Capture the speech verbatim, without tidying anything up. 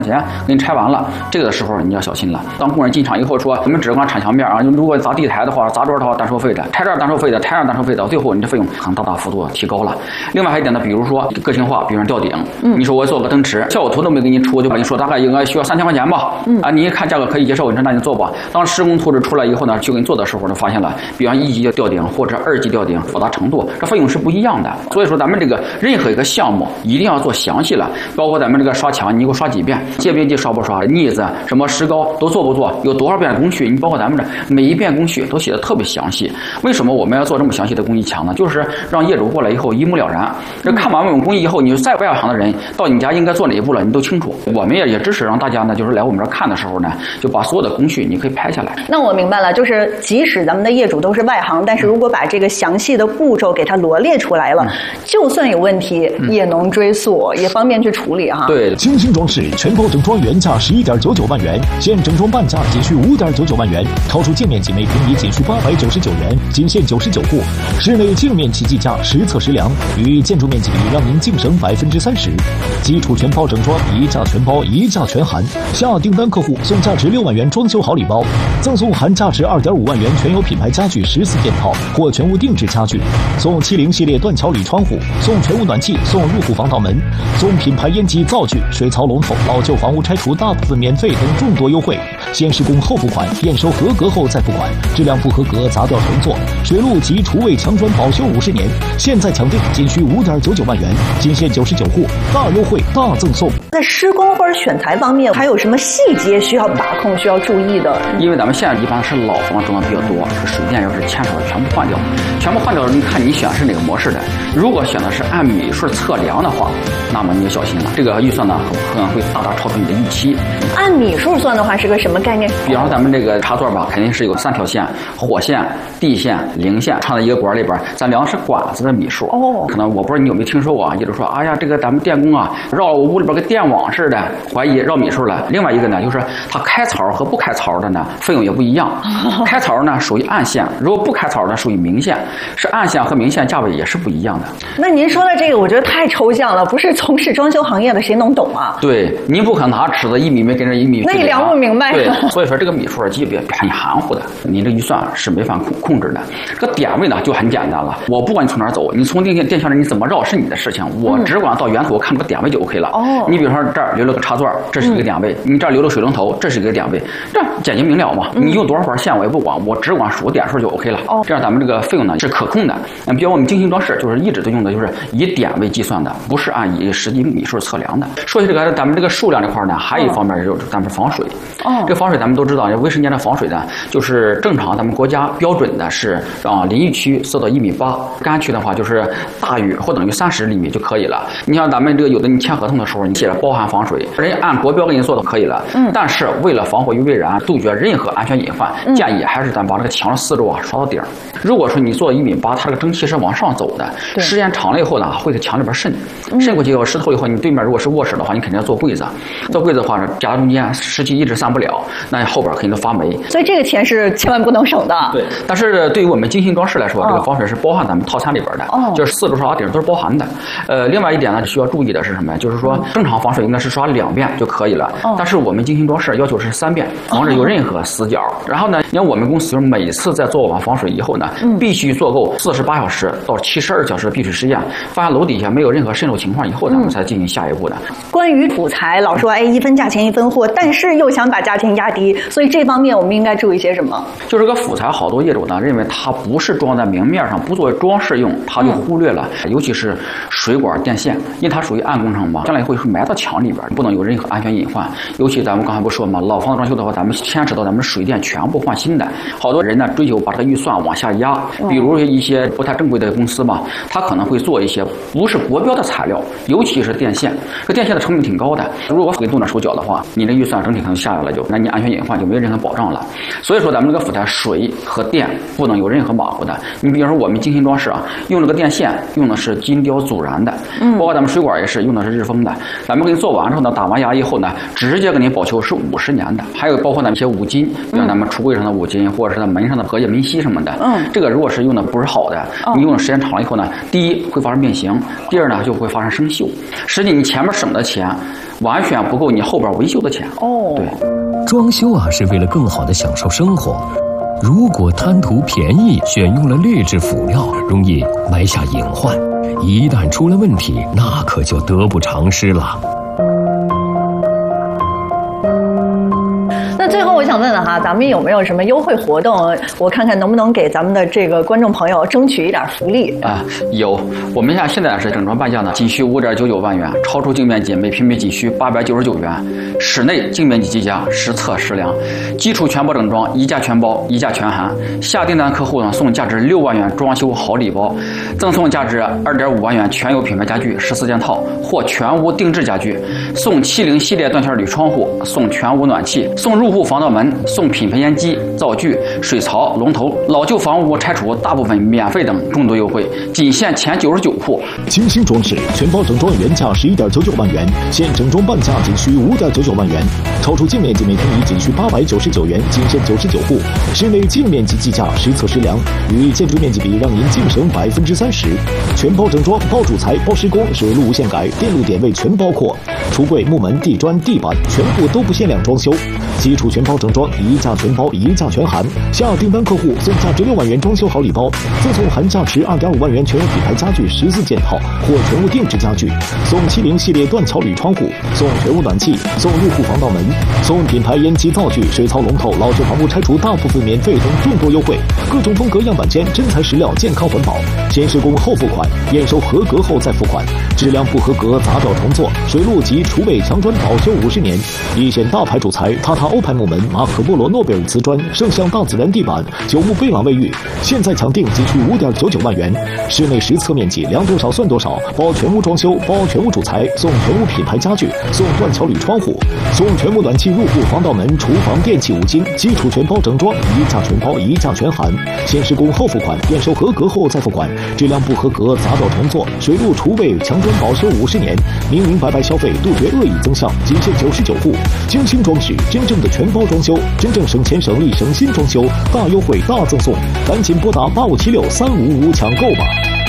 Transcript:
钱给你拆完了，这个的时候你要小心了。当工人进厂以后说，我们只管铲墙面啊，如果砸地台的话，砸桌的话单收费的，拆这儿单收费的，拆这儿单收费的，最后你这费用可能大大幅度提高了。另外还有一点呢，比如说个性化，比如说吊顶，嗯，你说我做个灯池，效果图都没给你出，就把你说大概应该需要三千块钱吧，嗯啊，你一看价格可以接受，你说那你做吧。当施工图纸出来以后呢，去给你做的时候呢，发现了，比方一级吊顶或者二级吊顶复杂程度，这费用是不一样的。所以说咱们这个任何一个项目一定要做详细了，包括咱们这个刷墙，你给我刷几遍，界边机刷不刷，腻子什么石膏都做不做，有多少遍工序，你包括咱们这每一遍工序都写的特别详细。为什么我们要做这么详细的工艺墙呢？就是让业主过来以后一目了然。这看完我们工艺以后，你再外行的人到你家应该做哪一步了，你都清楚。我们也也支持让大家呢，就是来我们这儿看的时候呢，就把所有的工序你可以拍下来。 那我明白了，就是即使咱们的业主都是外行，但是如果把这个详细的步骤给它罗列出来了，嗯、就算有问题、嗯、也能追溯，也方便去处理哈。 对， 精心装饰全包整装原价十一点九九万元，现整装半价仅需五点九九万元，超出净面积每平米仅需八百九十九元，仅限九十九户。室内净面积计价实测实量，与建筑面积比让您净省百分之三十。基础全包整装，一价全包，一价全含。下订单客户送价值六万元装修好礼包，赠送含价值二点五万元全有品牌家具十四件套或全屋定制家具，送七零系列断桥铝窗户，送全屋暖气，送入户防盗门，送品牌烟机灶具、水槽龙头，老旧房屋拆除大部分免费等众多优惠。先施工后付款，验收合格后再付款，质量不合格砸掉重做。水路及厨卫墙砖保修五十年，现在抢订仅需五点九九万元，仅限九十九户，大优惠大赠送。 在施工或者选材方面，还有什么细节需要把控、需要注意的？ 因为咱们现在一般是老房装的比较多，是水电要是牵扯的全部换掉，全部换掉，你看你选是哪个模式的。如果选的是按米数测量的话，那么你就小心了，这个预算呢可能会大大超出你的预期。 按米数算的话是个什么概念？ 比方说咱们这个插座吧，肯定是有三条线：火线、地线、零线，插在一个管里边，咱量的是管子的米数。哦，可能我不知道你有没有听说过啊？也就是说，哎呀，这个咱们电工啊，绕我屋里边个电网似的，怀疑绕米数了。另外一个呢，就是它开槽和不开槽的呢，费用也不一样。开槽呢属于暗线，如果不开槽呢属于明线，是暗线和明线价位也是不一样的。 那您说的这个，我觉得太抽象了，不是从事装修行业的谁能懂啊？ 对，您不可能拿尺子一米没跟着一米， 那你量不明白。 对，所以说这个米数级别很含糊的，你这预算是没法控控制的。这个点位呢就很简单了，我不管你从哪儿走，你从电线电线上你怎么绕是你的事情，我只管到源头我看这个点位就 OK 了。哦，你比如说这儿留了个插座，这是一个点位；嗯、你这儿留了水龙头，这是一个点位，这简洁明了嘛。嗯、你用多少根线我也不管，我只管数点数就 OK 了。哦，这样咱们这个费用呢是可控的。嗯，比如我们精心装饰就是一直都用的就是以点位计算的，不是按以实际米数测量的。说起这个咱们这个数量这块呢，还有一方面就是咱们防水。哦，这防水咱们都知道，卫生间的防水呢，就是正常咱们国家标准的是啊，淋浴区设到一米八，干区的话就是大于或等于三十厘米就可以了。你像咱们这个有的你签合同的时候，你写了包含防水，人家按国标给你做的可以了。嗯，但是为了防火于未然，杜绝任何安全隐患，嗯、建议还是咱把这个墙的四周啊刷到底儿。如果说你做一米八，它这个蒸汽是往上走的，时间长了以后呢，会在墙里边渗，渗过去以后湿透以后，你对面如果是卧室的话，你肯定要做柜子，做柜子的话夹中间湿气一直散不了，那后边肯定都发霉。 所以这个钱是千万不能省的。 对，但是对于我们精心装饰来说，哦、这个防水是包含咱们套餐里边的，哦、就是四周刷顶都是包含的。呃，另外一点呢，需要注意的是什么呀？就是说正常防水应该是刷两遍就可以了，哦、但是我们精心装饰要求是三遍，防止有任何死角。哦、然后呢，你看我们公司就是每次在做完防水以后呢，嗯、必须做够四十八小时到七十二小时的闭水实验，发现楼底下没有任何渗漏情况以后，咱们才进行下一步的。嗯、 关于补材，老说哎一分价钱一分货，但是又想把价钱压低，所以这方面我们应该注意些什么？ 就是个辅材，好多业主呢认为它不是装在明面上，不作为装饰用，他就忽略了，嗯、尤其是水管电线，因为它属于暗工程嘛，将来会埋到墙里边，不能有任何安全隐患。尤其咱们刚才不说嘛，老房子装修的话，咱们牵扯到咱们水电全部换新的，好多人呢追求把这个预算往下压，比如一些不太正规的公司嘛，他可能会做一些不是国标的材料，尤其是电线，这电线的成本挺高的，如果给动点手脚的话，你这预算整体可能下来了就，那你安全隐患就没有任何保障了。所以说咱们这个辅材水和电不能有任何马虎的。你比如说我们精心装饰啊，用这个电线用的是金雕阻燃的，嗯，包括咱们水管也是用的是日丰的。咱们给你做完之后呢，打完牙以后呢，直接给你保修是五十年的。还有包括呢一些五金，比如咱们橱柜上的五金，或者是在门上的荷叶明锡什么的。嗯，这个如果是用的不是好的，你用的时间长了以后呢，第一会发生变形，第二呢就会发生生锈。实际你前面省的钱，完全不够你后边维修的钱。哦，对， 装修啊是为了更好的享受生活。如果贪图便宜，选用了劣质辅料，容易埋下隐患，一旦出了问题，那可就得不偿失了。 那最后我想问问哈，咱们有没有什么优惠活动？我看看能不能给咱们的这个观众朋友争取一点福利啊？有，我们家现在是整装半价呢，仅需五点九九万元，超出净面积每平米仅需八百九十九元，室内净面积计价，实测实量，基础全包整装，一价全包，一价全含。下订单客户呢送价值六万元装修好礼包，赠送价值二点五万元全有品牌家具十四件套或全屋定制家具，送七零系列断圈铝窗户，送全屋暖气，送入户防盗门，送品牌烟机、灶具、水槽、龙头，老旧房屋拆除大部分免费等众多优惠，仅限前九十九户。 精心装饰全包整装原价十一点九九万元，现整装半价仅需五点九九万元，超出净面积每平米仅需八百九十九元，仅限九十九户。室内净面积计价，实测实量，与建筑面积比让您净省百分之三十。全包整装，包主材、包施工，水路无限改，电路点位全包括。橱柜、木门、地砖、地板全部都不限量装修。基础全包整装，一价全包，一价全含。下订单客户送价值六万元装修好礼包，赠送含价值二点五万元全有品牌家具十四件套或全屋定制家具，送七零系列断桥铝窗户，送全屋暖气，送入户防盗门，送品牌烟机、灶具、水槽、龙头，老旧房屋拆除大部分免费等众多优惠。各种风格样板间，真材实料，健康环保。先施工后付款，验收合格后再付款。质量不合格砸掉重做。水路及厨卫墙砖保修五十年。一线大牌主材，塔塔欧派木门、马可波罗诺贝尔瓷砖、圣象大自然地板、九牧贝朗卫浴，现在抢定仅需五点九九万元。室内实测面积量多少算多少，包全屋装修，包全屋主材，送全屋品牌家具，送断桥铝窗户，送全屋暖气、入户防盗门、厨房电器五金，基础全包整装，一价全包，一价全含。先施工后付款，验收合格后再付款。质量不合格砸掉重做。水路厨卫墙砖保修五十年，明明白白消费，杜绝恶意增项，仅限九十九户。精心装饰，真正的全包装修，真正省钱省力省心装修，大优惠大赠送，赶紧拨打八五七六三五五抢购吧。